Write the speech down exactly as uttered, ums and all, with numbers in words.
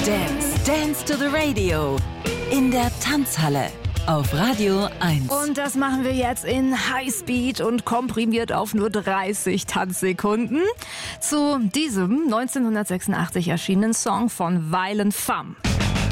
Dance, Dance to the Radio. In der Tanzhalle auf Radio eins. Und das machen wir jetzt in Highspeed und komprimiert auf nur dreißig Tanzsekunden zu diesem neunzehnhundertsechsundachtzig erschienenen Song von Violent Femmes.